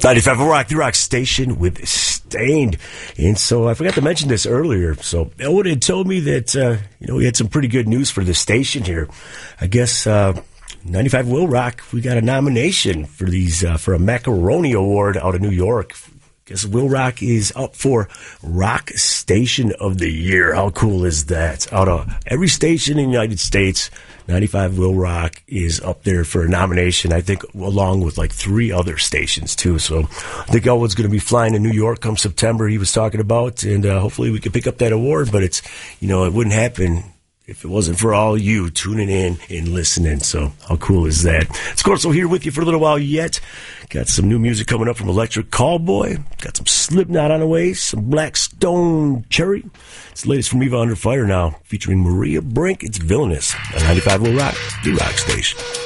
95 Rock, the rock station with Stained. And so I forgot to mention this earlier. So Elwood had told me that, we had some pretty good news for the station here. I guess 95 Will Rock, we got a nomination for these for a Macaroni Award out of New York. Guess Will Rock is up for Rock Station of the Year. How cool is that? Out of every station in the United States, 95 Will Rock is up there for a nomination, I think, along with like 3 other stations, too. So I think Elwood's going to be flying to New York come September, he was talking about, and hopefully we can pick up that award. But it's, it wouldn't happen if it wasn't for all you tuning in and listening. So how cool is that? It's Corso here with you for a little while yet. Got some new music coming up from Electric Callboy. Got some Slipknot on the way. Some Black Stone Cherry. It's the latest from Eva Under Fire now, featuring Maria Brink. It's Villainous on 95 Will Rock, the rock station.